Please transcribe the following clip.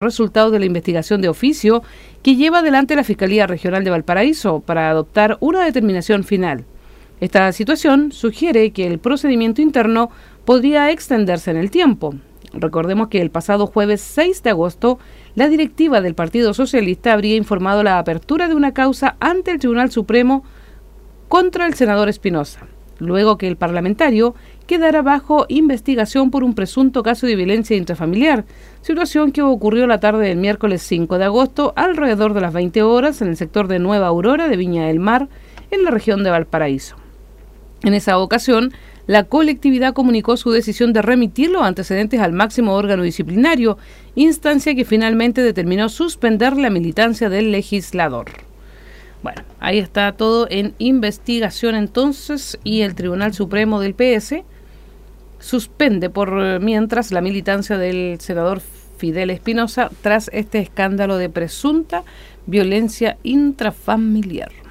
resultados de la investigación de oficio que lleva adelante la Fiscalía Regional de Valparaíso para adoptar una determinación final. Esta situación sugiere que el procedimiento interno podría extenderse en el tiempo. Recordemos que el pasado jueves 6 de agosto, la directiva del Partido Socialista habría informado la apertura de una causa ante el Tribunal Supremo contra el senador Espinosa, luego que el parlamentario quedara bajo investigación por un presunto caso de violencia intrafamiliar, situación que ocurrió la tarde del miércoles 5 de agosto alrededor de las 20 horas en el sector de Nueva Aurora de Viña del Mar, en la región de Valparaíso. En esa ocasión, la colectividad comunicó su decisión de remitir los antecedentes al máximo órgano disciplinario, instancia que finalmente determinó suspender la militancia del legislador. Bueno, ahí está todo en investigación entonces, y el Tribunal Supremo del PS suspende por mientras la militancia del senador Fidel Espinosa tras este escándalo de presunta violencia intrafamiliar.